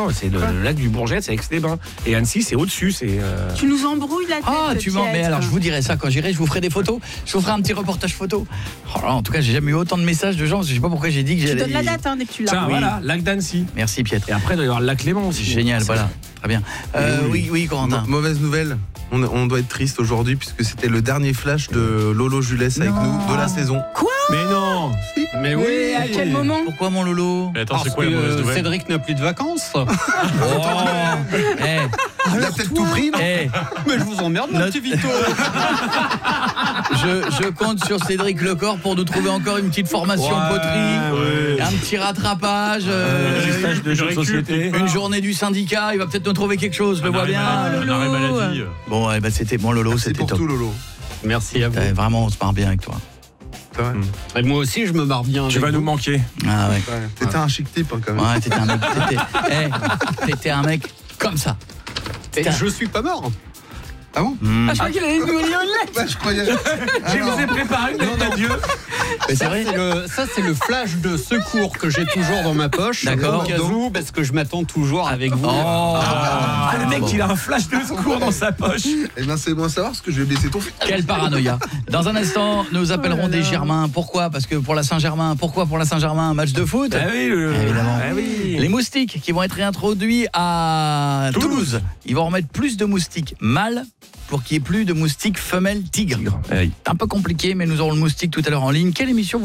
non, c'est le lac du Bourget, c'est Aix-les-Bains. Et Annecy, c'est au-dessus. Tu nous embrouilles la tête. Ah, tu m'en mets. Alors, je vous dirai ça quand j'irai. Je vous ferai des photos. Je vous ferai un petit reportage photo. Oh là, en tout cas, j'ai jamais eu autant de messages de gens. Je sais pas pourquoi j'ai dit que Tu j'allais. donnes la date dès que tu l'as. Tiens, voilà, lac d'Annecy. Merci, Pietre. Et après, il doit y avoir le lac Léman aussi. Génial, voilà. Très bien. Oui, Corentin. Mauvaise nouvelle. On doit être triste aujourd'hui puisque c'était le dernier flash de Lolo Julès avec nous de la saison. Quoi ? Mais non. Mais oui. À quel moment ? Pourquoi mon Lolo? Attends, Parce c'est quoi la mauvaise que nouvelle? Cédric n'a plus de vacances. Il a peut-être tout pris, non? Mais je vous emmerde, mon petit Vito. Je compte sur Cédric Lecor pour nous trouver encore une petite formation poterie, un petit rattrapage, Stage de jeux de société. une journée du syndicat. Il va peut-être nous trouver quelque chose, je le vois bien. Un arrêt maladie. Bon, c'était mon Lolo, C'est c'était pour top. tout, Lolo. Merci à vous. Vraiment, on se marre bien avec toi. C'est vrai. Et moi aussi, je me marre bien. Tu avec vas nous vous. manquer. Ah ouais. Ouais. T'étais un chic type quand même. Ouais, t'étais un mec. T'étais un mec comme ça. Et je suis pas mort. Ah bon? Je crois qu'il allait nous lire une lettre. Bah, je croyais. Je vous ai préparé une lettre d'adieu. Mais c'est vrai. Ça, c'est le flash de secours que j'ai toujours dans ma poche. D'accord. Au cas où, parce que je m'attends toujours avec vous. Le mec, il a un flash de secours dans sa poche. Eh bien, c'est bon à savoir parce que je vais blesser ton fils. Quelle paranoïa. Dans un instant, nous appellerons des Germains. Pourquoi? Parce que pour la Saint-Germain. Pourquoi pour la Saint-Germain? Un match de foot? Ah oui, Évidemment. Ah oui. Les moustiques qui vont être réintroduits à Toulouse. Ils vont remettre plus de moustiques mâles pour qu'il n'y ait plus de moustiques femelles tigres. Ah oui. C'est un peu compliqué, mais nous aurons le moustique tout à l'heure en ligne. Quelle émission